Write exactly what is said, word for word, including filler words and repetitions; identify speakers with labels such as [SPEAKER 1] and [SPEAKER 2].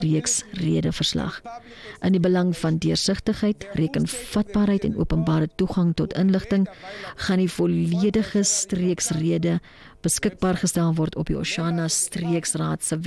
[SPEAKER 1] streeksrede verslag. In die belang van deursigtigheid, rekenvatbaarheid en openbare toegang tot inligting, gaan die volledige streeksrede beskikbaar gestel word op die Oshana Streeksraad se